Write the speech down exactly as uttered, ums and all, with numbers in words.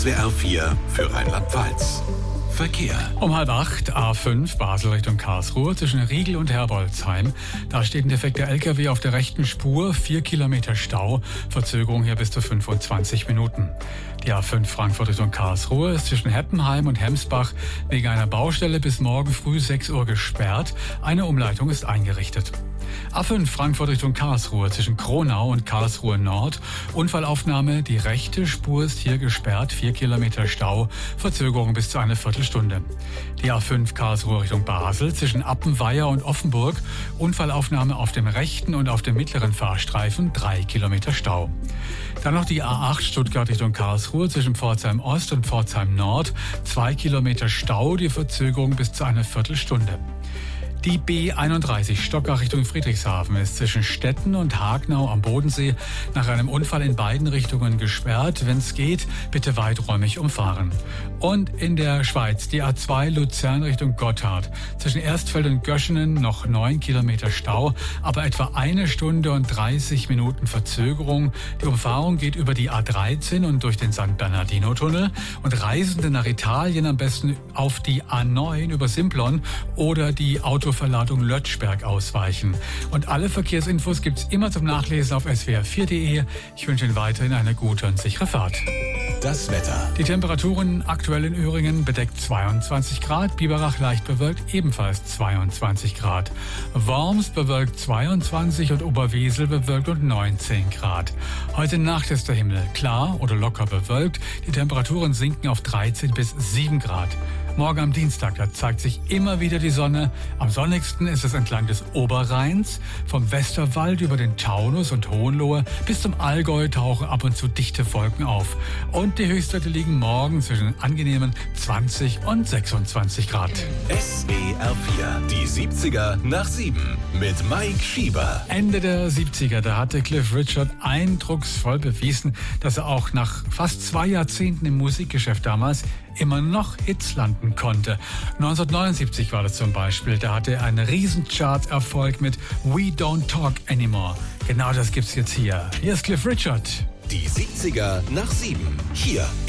S W R vier für Rheinland-Pfalz. Verkehr. Um halb acht, A fünf, Basel Richtung Karlsruhe, zwischen Riegel und Herbolzheim. Da steht ein defekter L K W auf der rechten Spur, vier Kilometer Stau, Verzögerung hier bis zu fünfundzwanzig Minuten. Die A fünf Frankfurt Richtung Karlsruhe ist zwischen Heppenheim und Hemsbach wegen einer Baustelle bis morgen früh sechs Uhr gesperrt. Eine Umleitung ist eingerichtet. A fünf Frankfurt Richtung Karlsruhe zwischen Kronau und Karlsruhe Nord. Unfallaufnahme, die rechte Spur ist hier gesperrt, vier Kilometer Stau, Verzögerung bis zu einer Viertelstunde. Die A fünf Karlsruhe Richtung Basel zwischen Appenweier und Offenburg. Unfallaufnahme auf dem rechten und auf dem mittleren Fahrstreifen, drei Kilometer Stau. Dann noch die A acht Stuttgart Richtung Karlsruhe zwischen Pforzheim Ost und Pforzheim Nord. Zwei Kilometer Stau, die Verzögerung bis zu einer Viertelstunde. Die B einunddreißig Stockach Richtung Friedrichshafen ist zwischen Stetten und Hagenau am Bodensee nach einem Unfall in beiden Richtungen gesperrt. Wenn es geht, bitte weiträumig umfahren. Und in der Schweiz die A zwei Luzern Richtung Gotthard. Zwischen Erstfeld und Göschenen noch neun Kilometer Stau, aber etwa eine Stunde und dreißig Minuten Verzögerung. Die Umfahrung geht über die A dreizehn und durch den San Bernardino-Tunnel. Und Reisende nach Italien am besten auf die A neun über Simplon oder die Auto Verladung Lötschberg ausweichen. Und alle Verkehrsinfos gibt's immer zum Nachlesen auf S W R vier punkt de. Ich wünsche Ihnen weiterhin eine gute und sichere Fahrt. Das Wetter. Die Temperaturen aktuell in Öhringen bedeckt zweiundzwanzig Grad, Biberach leicht bewölkt ebenfalls zweiundzwanzig Grad. Worms bewölkt zweiundzwanzig und Oberwesel bewölkt und neunzehn Grad. Heute Nacht ist der Himmel klar oder locker bewölkt. Die Temperaturen sinken auf dreizehn bis sieben Grad. Morgen am Dienstag, da zeigt sich immer wieder die Sonne. Am sonnigsten ist es entlang des Oberrheins. Vom Westerwald über den Taunus und Hohenlohe bis zum Allgäu tauchen ab und zu dichte Wolken auf. Und die Höchstwerte liegen morgen zwischen angenehmen zwanzig und sechsundzwanzig Grad. S W R vier, die siebziger nach sieben mit Mike Schieber. Ende der siebziger, da hatte Cliff Richard eindrucksvoll bewiesen, dass er auch nach fast zwei Jahrzehnten im Musikgeschäft damals immer noch Hits landen konnte. neunzehnhundertneunundsiebzig war das zum Beispiel. Da hatte er einen Riesencharts-Erfolg mit We Don't Talk Anymore. Genau das gibt's jetzt hier. Hier ist Cliff Richard. Die siebziger nach sieben. Hier